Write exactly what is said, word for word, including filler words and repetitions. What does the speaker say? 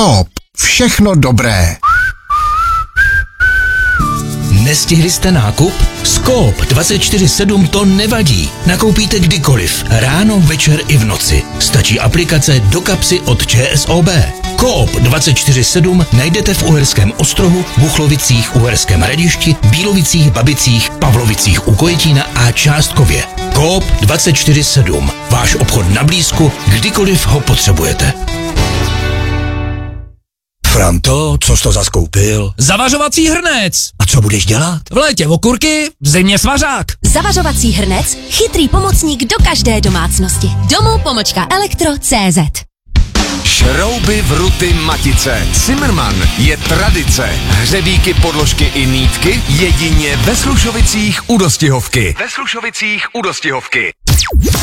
Coop. Všechno dobré. Nestihli jste nákup? S Coop dvacet čtyři sedm to nevadí. Nakoupíte kdykoliv, ráno, večer i v noci. Stačí aplikace do kapsy od ČSOB. Coop dvacet čtyři sedm najdete v Uherském Ostrohu, Buchlovicích, Uherském Hradišti, Bílovicích, Babicích, Pavlovicích u Kojetína a Částkově. Coop dvacet čtyři sedm. Váš obchod na blízku, kdykoliv ho potřebujete. Franto, co jsi to zas koupil? Zavařovací hrnec! A co budeš dělat? V létě okurky, v zimě svařák. Zavařovací hrnec, chytrý pomocník do každé domácnosti. Domů pomočka elektro tečka cé zet. Šrouby, vruty, matice. Zimmermann je tradice. Hřebíky, podložky i nýtky jedině ve Slušovicích u Dostihovky. Ve Slušovicích u Dostihovky.